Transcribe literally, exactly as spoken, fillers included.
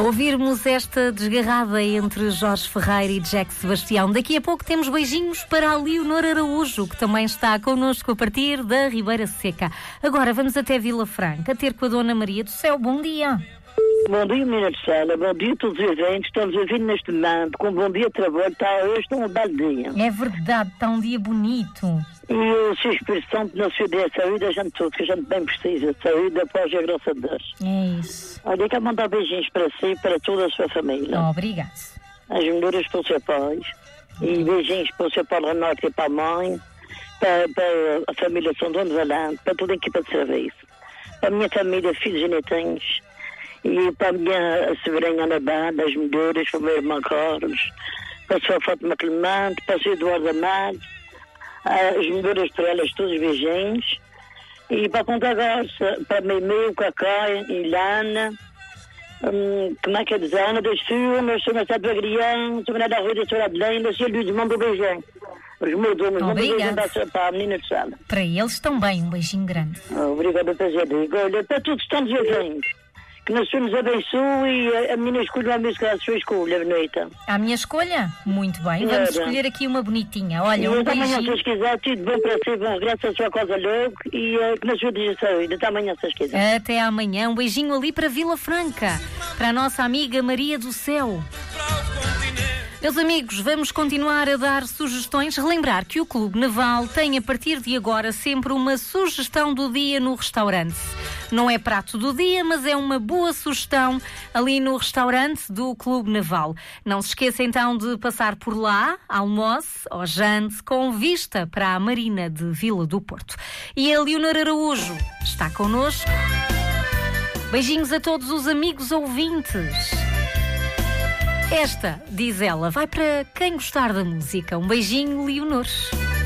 Ouvirmos esta desgarrada entre Jorge Ferreira e Jack Sebastião. Daqui a pouco temos beijinhos para a Leonor Araújo, que também está connosco a partir da Ribeira Seca. Agora vamos até Vila Franca, ter com a Dona Maria do Céu. Bom dia. Bom dia, menina de Sala. Bom dia a todos os eventos. Estamos a vir neste momento com um bom dia de trabalho. Está, hoje está um belo dia. É verdade, está um dia bonito. E o seu Espírito Santo na sua ideia de saúde, a gente tudo, que a gente bem precisa de saúde, após a graça de Deus. É isso. Olha, quero mandar beijinhos para si e para toda a sua família. Oh, obrigado. As melhoras para o seu pai. E beijinhos para o seu Paulo Renato e para a mãe. Para, para a família São Dono Valente. Para toda a equipa de serviço. Para a minha família, filhos e netinhos. E para a minha sobrinha Ana Banda, as melhoras, para o meu irmão Carlos. Para a sua Fátima Clemente. Para o seu Eduardo Amado. As melhoras para elas, todos os beijinhos. E para a Ponta Garça, para Meimeu, Cacá, Ilana, hum, como é que é dizer, Ana das Turmas, Sra. Sá do Agrião, Sra. da Rua da Sra. Belém, da Sra. Luís, manda um beijinho. Os meus donos, manda um beijinho para, para a menina de sala. Para eles também, um beijinho grande. Oh, obrigada, prazer. Olha, para todos estamos juntos. Que nós nos abençoe e a, a menina escolha a música à sua escolha, bonita. A minha escolha? Muito bem. Vamos Era. escolher aqui uma bonitinha. Olha, e um até amanhã, se beijinho. vocês quiserem, tudo bom para si, bom regresso à sua casa logo e uh, que nos ajude a saúde. Até amanhã, se vocês quiserem. Até amanhã. Um beijinho ali para Vila Franca, para a nossa amiga Maria do Céu. Meus amigos, vamos continuar a dar sugestões. Relembrar que o Clube Naval tem a partir de agora sempre uma sugestão do dia no restaurante. Não é prato do dia, mas é uma boa sugestão ali no restaurante do Clube Naval. Não se esqueça então de passar por lá, almoce ou jante, com vista para a Marina de Vila do Porto. E a Leonor Araújo está connosco. Beijinhos a todos os amigos ouvintes. Esta, diz ela, vai para quem gostar da música. Um beijinho, Leonor.